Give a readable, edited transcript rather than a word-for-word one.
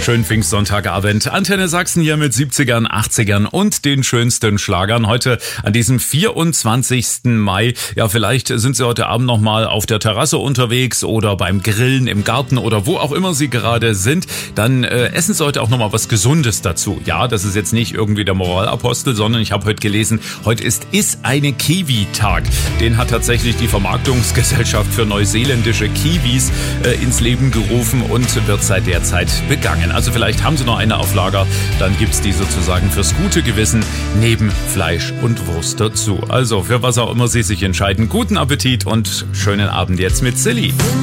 Schönen Pfingstsonntagabend. Antenne Sachsen hier mit 70ern, 80ern und den schönsten Schlagern. Heute an diesem 24. Mai. Ja, vielleicht sind Sie heute Abend nochmal auf der Terrasse unterwegs oder beim Grillen im Garten oder wo auch immer Sie gerade sind. Dann essen Sie heute auch nochmal was Gesundes dazu. Ja, das ist jetzt nicht irgendwie der Moralapostel, sondern ich habe heute gelesen, heute ist eine Kiwi-Tag. Den hat tatsächlich die Vermarktungsgesellschaft für neuseeländische Kiwis ins Leben gerufen und wird seit der Zeit begangen. Also vielleicht haben Sie noch eine auf Lager, dann gibt's die sozusagen fürs gute Gewissen neben Fleisch und Wurst dazu. Also für was auch immer Sie sich entscheiden, guten Appetit und schönen Abend jetzt mit Silly.